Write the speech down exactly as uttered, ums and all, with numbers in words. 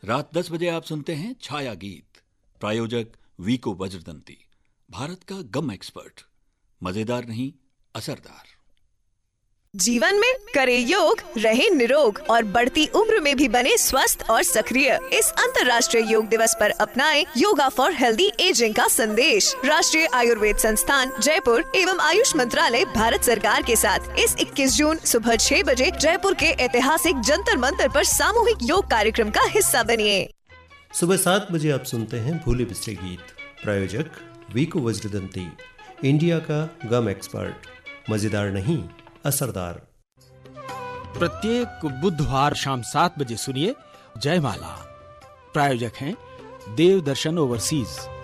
रात दस बजे आप सुनते हैं छाया गीत। प्रायोजक वीको वज्रदंती, भारत का गम एक्सपर्ट। मजेदार नहीं, असरदार। जीवन में करे योग, रहे निरोग और बढ़ती उम्र में भी बने स्वस्थ और सक्रिय। इस अंतर्राष्ट्रीय योग दिवस पर अपनाएं योगा फॉर हेल्दी एजिंग का संदेश। राष्ट्रीय आयुर्वेद संस्थान जयपुर एवं आयुष मंत्रालय भारत सरकार के साथ इस इक्कीस जून सुबह छह बजे जयपुर के ऐतिहासिक जंतर मंतर पर सामूहिक योग कार्यक्रम का हिस्सा बनिए। सुबह सात बजे आप सुनते हैं भूले बिसरे गीत। प्रायोजक वीको वज्रदंती, इंडिया का गम एक्सपर्ट। मजेदार नहीं, असरदार। प्रत्येक बुधवार शाम सात बजे सुनिए जयमाला। प्रायोजक हैं देव दर्शन ओवरसीज।